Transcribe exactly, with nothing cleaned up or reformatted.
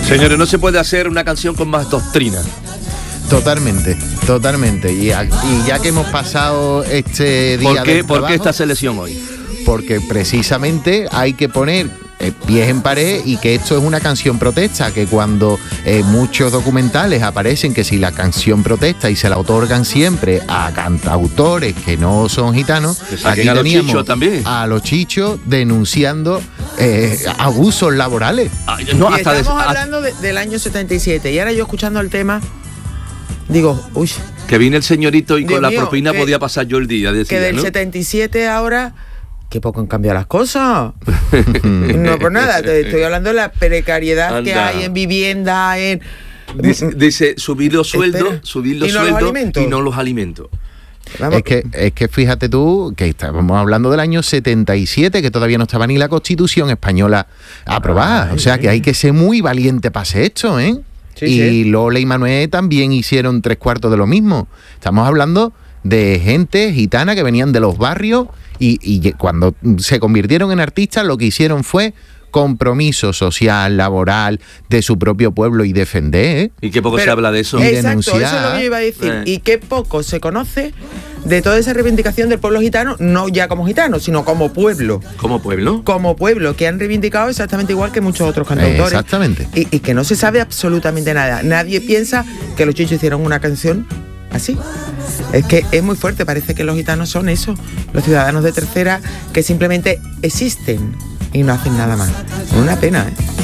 Señores, no se puede hacer una canción con más doctrina. Totalmente, totalmente. Y, a, y ya que hemos pasado este día ¿Por qué, del ¿por trabajo, qué esta selección hoy? Porque precisamente hay que poner eh, pies en pared y que esto es una canción protesta, que cuando eh, muchos documentales aparecen que si la canción protesta y se la otorgan siempre a cantautores que no son gitanos, aquí a teníamos los chichos también. a los chichos denunciando eh, abusos laborales. Ah, no, y hasta estamos de, hablando de, del año setenta y siete y ahora yo escuchando el tema digo, uy, que viene el señorito y Dios con la mío, propina que, podía pasar yo el día. Decía, que del ¿no? setenta y siete ahora, qué poco han cambiado las cosas. No por nada, te estoy hablando de la precariedad Anda. que hay en vivienda, en... Dice, dice subir los sueldos, Espera. subir los ¿Y no los sueldos alimentos? y no los alimentos. Vamos, Es que, es que fíjate tú que estábamos hablando del año setenta y siete, que todavía no estaba ni la Constitución española aprobada. Ay, o sea que hay que ser muy valiente para hacer esto, ¿eh? Sí, y sí. Lola y Manuel también hicieron tres cuartos de lo mismo. Estamos hablando de gente gitana que venían de los barrios y, y cuando se convirtieron en artistas lo que hicieron fue compromiso social, laboral, de su propio pueblo y defender, ¿eh? Y qué poco Pero- se habla de eso. y exacto, denunciar. eso es lo que yo iba a decir. Eh. Y qué poco se conoce de toda esa reivindicación del pueblo gitano, no ya como gitano, sino como pueblo. Como pueblo. Como pueblo, que han reivindicado exactamente igual que muchos otros Eh, cantautores. exactamente. Y, y que no se sabe absolutamente nada. Nadie piensa que los chichos hicieron una canción así. Es que es muy fuerte, parece que los gitanos son eso, los ciudadanos de tercera que simplemente existen y no hacen nada más. Una pena, ¿eh?